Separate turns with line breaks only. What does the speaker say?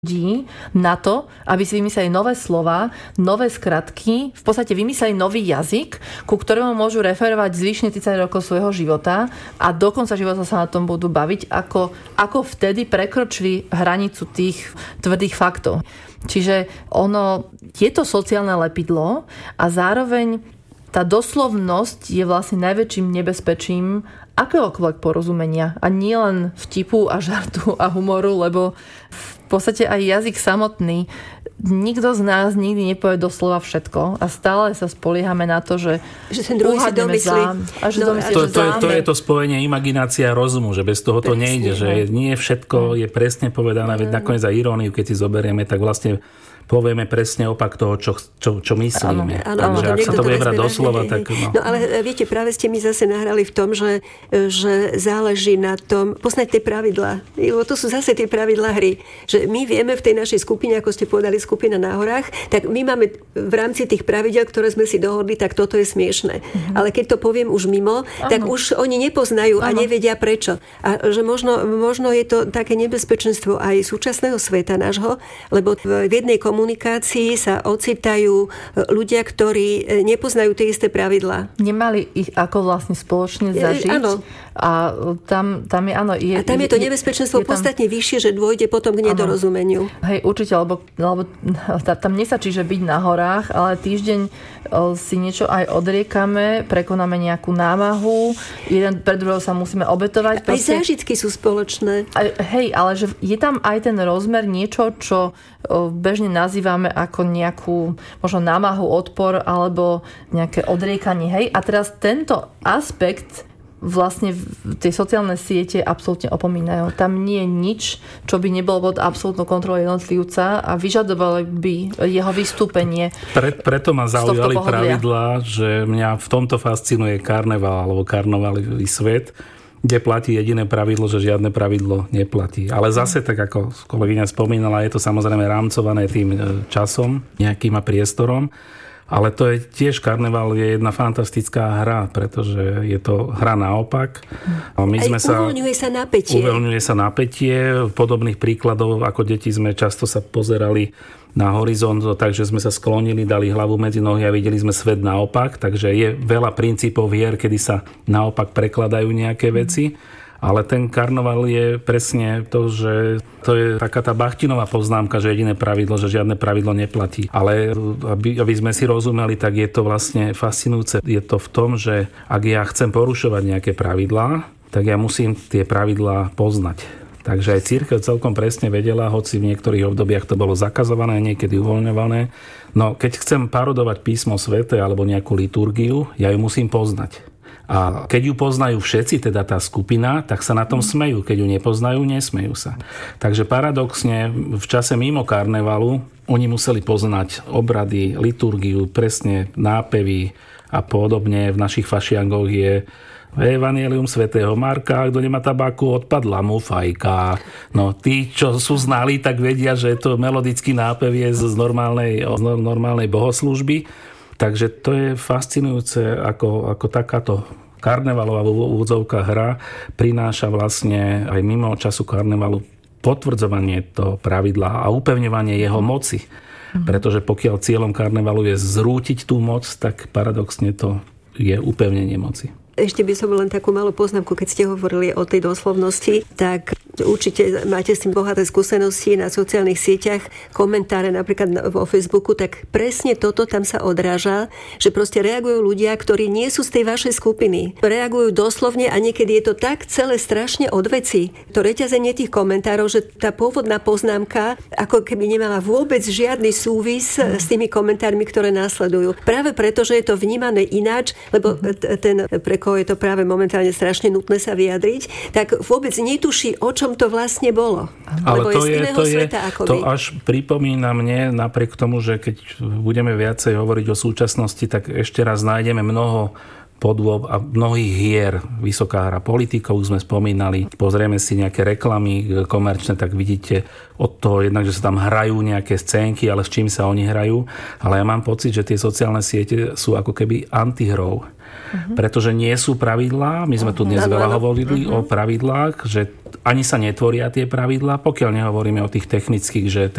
ľudí na to, aby si vymysleli nové slova, nové skratky, v podstate vymysleli nový jazyk, ku ktorému môžu referovať zvyšne 30 rokov svojho života a do konca života sa na tom budú baviť, ako vtedy prekročili hranicu tých tvrdých faktov. Čiže je to sociálne lepidlo a zároveň tá doslovnosť je vlastne najväčším nebezpečím akéhokoľvek porozumenia a nie len vtipu a žartu a humoru, lebo v podstate aj jazyk samotný, nikto z nás nikdy nepovie doslova všetko a stále sa spoliehame na to, že
ten druhý si domyslí.
To je to spojenie imaginácia a rozumu, že bez toho to nejde, že nie všetko je presne povedané, veď nakoniec aj iróniu, keď si zoberieme, tak vlastne povieme presne opak toho, čo myslíme.
Áno,
takže ak sa to bude brať doslova, tak...
No ale viete, práve ste mi zase nahrali v tom, že záleží na tom poznať tie pravidlá. To sú zase tie pravidlá hry. Že my vieme v tej našej skupine, ako ste povedali, skupina na horách, tak my máme v rámci tých pravidel, ktoré sme si dohodli, tak toto je smiešné. Ale keď to poviem už mimo, tak už oni nepoznajú a nevedia prečo. A že možno je to také nebezpečenstvo aj súčasného sveta nášho, lebo v jednej komunikácii sa ocitajú ľudia, ktorí nepoznajú tie isté pravidlá.
Nemali ich ako vlastne spoločne zažiť.
Áno.
A tam je, áno.
A tam je to nebezpečenstvo podstatne vyššie, že dôjde potom k nedorozumeniu.
Hej, určite, lebo tam nestačí, že byť na horách, ale týždeň si niečo aj odriekame, prekonáme nejakú námahu, jeden pre druhého sa musíme obetovať.
Aj zážitky sú spoločné.
Hej, ale že je tam aj ten rozmer niečo, čo bežne nazývame ako nejakú možno námahu, odpor alebo nejaké odriekanie. Hej, a teraz tento aspekt vlastne tie sociálne siete absolútne opomínajú. Tam nie je nič, čo by nebolo pod absolútnou kontrolou jednotlivca a vyžadovalo by jeho vystúpenie.
Preto ma zaujali pravidlá, že mňa v tomto fascinuje karneval alebo karnevalový svet, kde platí jediné pravidlo, že žiadne pravidlo neplatí. Ale zase, tak ako kolegyňa spomínala, je to samozrejme rámcované tým časom, nejakým a priestorom. Ale to je tiež, karneval je jedna fantastická hra, pretože je to hra naopak.
Uvoľňuje sa napätie. Podobných príkladov, ako deti sme často sa pozerali na horizont, takže sme sa sklonili, dali hlavu medzi nohy a videli sme svet naopak. Takže je veľa princípov hier, kedy sa naopak prekladajú nejaké veci. Ale ten karneval je presne to, že to je taká tá Bachtinová poznámka, že jediné pravidlo, že žiadne pravidlo neplatí. Ale aby sme si rozumeli, tak je to vlastne fascinujúce. Je to v tom, že ak ja chcem porušovať nejaké pravidlá, tak ja musím tie pravidlá poznať. Takže aj cirkev celkom presne vedela, hoci v niektorých obdobiach to bolo zakazované, niekedy uvoľňované. No keď chcem parodovať písmo sväté alebo nejakú liturgiu, ja ju musím poznať. A keď ju poznajú všetci, teda tá skupina, tak sa na tom smejú. Keď ju nepoznajú, nesmejú sa. Takže paradoxne v čase mimo karnevalu oni museli poznať obrady, liturgiu, presne nápevy a podobne. V našich fašiangoch je Evangelium svätého Marka, kto nemá tabáku, odpadla mu fajka. No tí, čo sú znali, tak vedia, že to melodický nápev je z normálnej bohoslúžby. Takže to je fascinujúce, ako takáto karnevalová úvodzovka hra prináša vlastne aj mimo času karnevalu potvrdzovanie toho pravidla a upevňovanie jeho moci. Pretože pokiaľ cieľom karnevalu je zrútiť tú moc, tak paradoxne to je upevnenie moci. Ešte by som len takú malú poznámku, keď ste hovorili o tej doslovnosti, tak určite máte s tým bohaté skúsenosti na sociálnych sieťach, komentáre napríklad vo Facebooku, tak presne toto tam sa odráža, že proste reagujú ľudia, ktorí nie sú z tej vašej skupiny. Reagujú doslovne a niekedy je to tak celé strašne od veci. To reťazenie tých komentárov, že tá pôvodná poznámka ako keby nemala vôbec žiadny súvis s tými komentármi, ktoré následujú. Práve preto, že je to vnímané ináč, lebo pre koho je to práve momentálne strašne nutné sa vyjadriť, tak vôbec netuší, o čom to vlastne bolo.
Ale
lebo
to
je z iného sveta ako
to
vy.
až pripomína mne, napriek tomu, že keď budeme viacej hovoriť o súčasnosti, tak ešte raz nájdeme mnoho
podôb a mnohých hier. Vysoká hra politikov sme spomínali. Pozrieme si nejaké reklamy komerčné, tak vidíte od toho jednak, že sa tam hrajú nejaké scénky, ale s čím sa oni hrajú. Ale ja mám pocit, že tie sociálne siete sú ako keby antihrou. Pretože nie sú pravidlá. My sme tu dnes veľa hovorili o pravidlách, že ani sa netvoria tie pravidlá, pokiaľ nehovoríme o tých technických, že